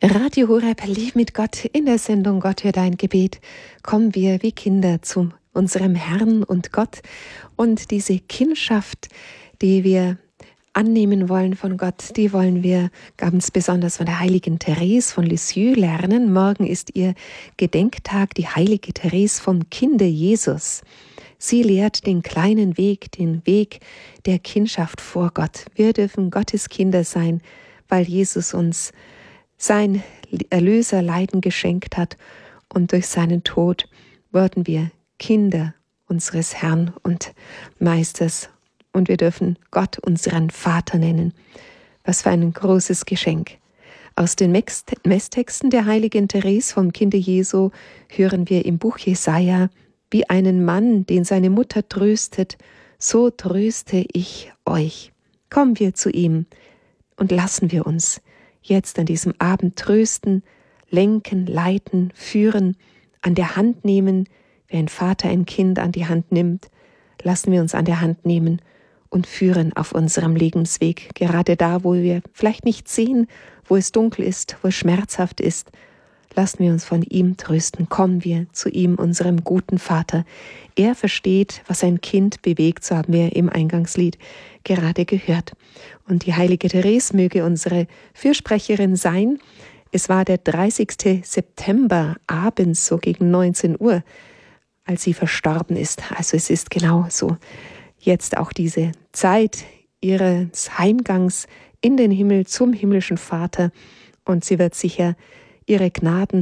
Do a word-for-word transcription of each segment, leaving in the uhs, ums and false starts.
Radio Horeb, Lieb mit Gott, in der Sendung Gott hört dein Gebet, kommen wir wie Kinder zu unserem Herrn und Gott. Und diese Kindschaft, die wir annehmen wollen von Gott, die wollen wir ganz besonders von der heiligen Therese von Lisieux lernen. Morgen ist ihr Gedenktag, die heilige Therese vom Kinde Jesus. Sie lehrt den kleinen Weg, den Weg der Kindschaft vor Gott. Wir dürfen Gottes Kinder sein, weil Jesus uns sein Erlöserleiden geschenkt hat, und durch seinen Tod wurden wir Kinder unseres Herrn und Meisters, und wir dürfen Gott unseren Vater nennen. Was für ein großes Geschenk. Aus den Messtexten der heiligen Therese vom Kinde Jesu hören wir im Buch Jesaja: Wie einen Mann, den seine Mutter tröstet, so tröste ich euch. Kommen wir zu ihm und lassen wir uns jetzt an diesem Abend trösten, lenken, leiten, führen, an der Hand nehmen. Wie ein Vater ein Kind an die Hand nimmt, lassen wir uns an der Hand nehmen und führen auf unserem Lebensweg. Gerade da, wo wir vielleicht nicht sehen, wo es dunkel ist, wo es schmerzhaft ist, lassen wir uns von ihm trösten. Kommen wir zu ihm, unserem guten Vater. Er versteht, was ein Kind bewegt, so haben wir im Eingangslied gerade gehört. Und die heilige Therese möge unsere Fürsprecherin sein. Es war der dreißigsten September abends, so gegen neunzehn Uhr, als sie verstorben ist. Also es ist genau so jetzt auch diese Zeit ihres Heimgangs in den Himmel zum himmlischen Vater. Und sie wird sicher ihre Gnaden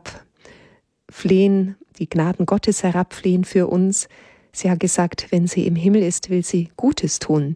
herabflehen, die Gnaden Gottes herabflehen für uns. Sie hat gesagt, wenn sie im Himmel ist, will sie Gutes tun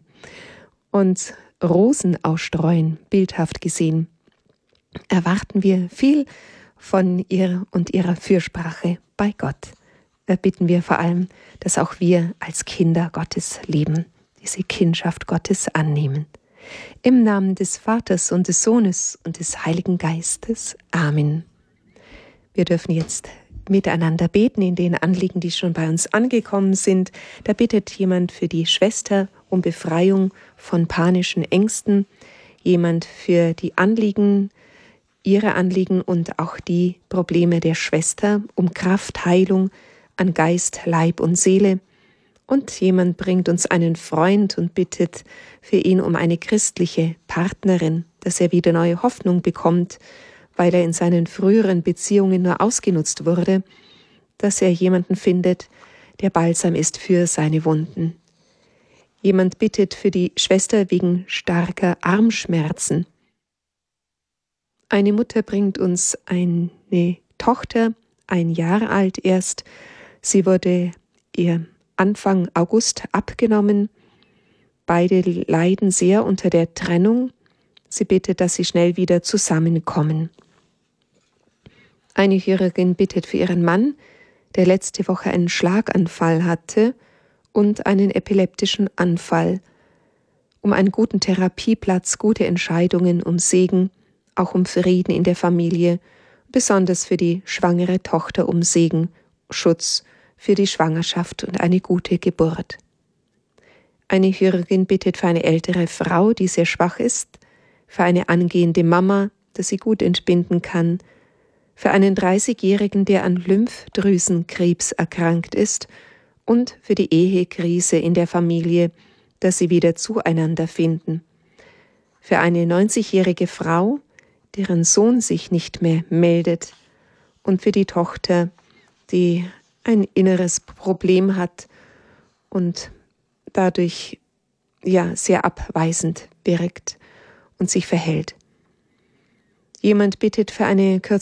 und Rosen ausstreuen, bildhaft gesehen. Erwarten wir viel von ihr und ihrer Fürsprache bei Gott. Da bitten wir vor allem, dass auch wir als Kinder Gottes leben, diese Kindschaft Gottes annehmen. Im Namen des Vaters und des Sohnes und des Heiligen Geistes. Amen. Wir dürfen jetzt miteinander beten in den Anliegen, die schon bei uns angekommen sind. Da bittet jemand für die Schwester um Befreiung von panischen Ängsten, jemand für die Anliegen, ihre Anliegen und auch die Probleme der Schwester um Kraft, Heilung an Geist, Leib und Seele. Und jemand bringt uns einen Freund und bittet für ihn um eine christliche Partnerin, dass er wieder neue Hoffnung bekommt, weil er in seinen früheren Beziehungen nur ausgenutzt wurde, dass er jemanden findet, der balsam ist für seine Wunden. Jemand bittet für die Schwester wegen starker Armschmerzen. Eine Mutter bringt uns eine Tochter, ein Jahr alt erst. Sie wurde ihr Anfang August abgenommen. Beide leiden sehr unter der Trennung. Sie bittet, dass sie schnell wieder zusammenkommen. Eine Hörerin bittet für ihren Mann, der letzte Woche einen Schlaganfall hatte und einen epileptischen Anfall, um einen guten Therapieplatz, gute Entscheidungen, um Segen, auch um Frieden in der Familie, besonders für die schwangere Tochter um Segen, Schutz für die Schwangerschaft und eine gute Geburt. Eine Hörerin bittet für eine ältere Frau, die sehr schwach ist, für eine angehende Mama, dass sie gut entbinden kann, für einen dreißigjährigen, der an Lymphdrüsenkrebs erkrankt ist, und für die Ehekrise in der Familie, dass sie wieder zueinander finden, für eine neunzigjährige Frau, deren Sohn sich nicht mehr meldet, und für die Tochter, die ein inneres Problem hat und dadurch ja sehr abweisend wirkt und sich verhält. Jemand bittet für eine